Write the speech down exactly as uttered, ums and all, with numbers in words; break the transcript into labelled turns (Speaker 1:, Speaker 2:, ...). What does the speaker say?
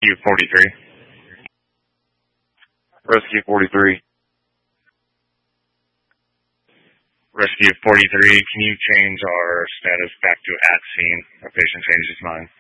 Speaker 1: Rescue forty-three. Rescue forty-three. Rescue forty-three, can you change our status back to at scene? A patient changed his mind.